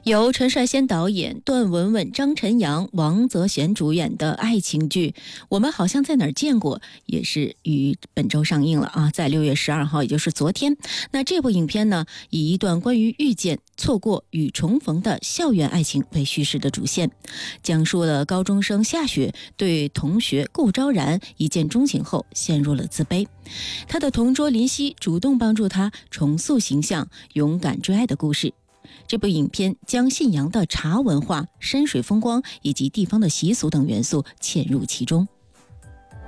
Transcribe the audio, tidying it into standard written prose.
由陈帅先导演、段文文、张晨阳、王泽贤主演的爱情剧《我们好像在哪儿见过》也是于本周上映了啊，在6月12号，也就是昨天。那这部影片呢，以一段关于遇见、错过与重逢的校园爱情为叙事的主线，讲述了高中生夏雪对同学顾昭然一见钟情后陷入了自卑，他的同桌林夕主动帮助他重塑形象，勇敢追爱的故事。这部影片将信阳的茶文化、山水风光以及地方的习俗等元素嵌入其中。